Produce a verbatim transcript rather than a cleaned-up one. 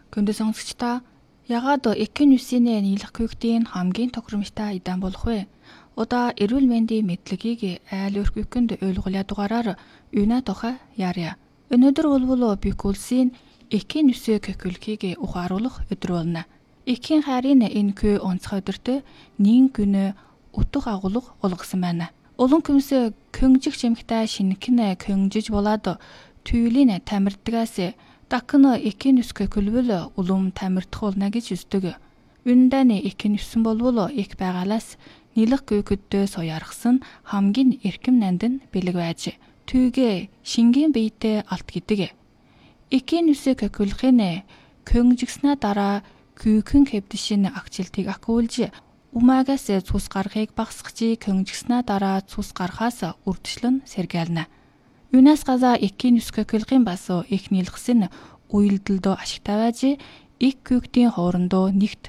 Гүндэ сонсогчдоо ягаад экийн үсийн нийлэх хүүхдийн хамгийн тохиромжтой идан болох вэ? Одоо эрүүл мэндийн мэдлэгийг айл өрхөйköнд ойлгууля дугаараар юуна тоха яаря. Өнөөдөр болвол бик улсын экийн үсээ кекүлхийг ухааруулах өдөр болно. Экийн хайрын энэ күй онцгой өдөртөө нин гүнэ утга агуулга олгосон байна. Улан көмсө көнгжих чимхтэй шинхэн көнгжиж болоод түйлийн тамирдгаас Такна экийн үсгэ көлвөл улам тамирдах болно гэж үздэг. Үндэний экийн үсэн болвол их байгалаас нийлэх гүйгөддөө соёаргасан хамгийн эрхэм нандин бэлэг байж түйгээ шингийн биетэй алт гэдэг. Экийн үсэг көлхийн көнгжигснаа дараа гүйхэн хэвдэшин агчлтыг акуулж умаагаас цус гарахыг багсгчи көнгжигснаа дараа цус гарахаас үрдчлэн сэргээлнэ. Юунаас газа экийн үсгэ көлхийн бас их нийлгэсэн уйлдэлдөө ашигтай байж их гүйгдийн хоорондоо нэгт